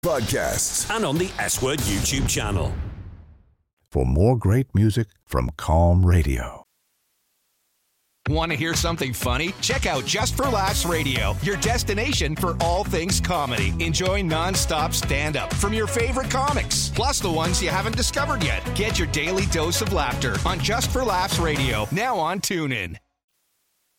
podcasts, and on the S Word YouTube channel. For more great music from Calm Radio. Want to hear something funny? Check out Just for Laughs Radio, your destination for all things comedy. Enjoy nonstop stand-up from your favorite comics, plus the ones you haven't discovered yet. Get your daily dose of laughter on Just for Laughs Radio, now on TuneIn.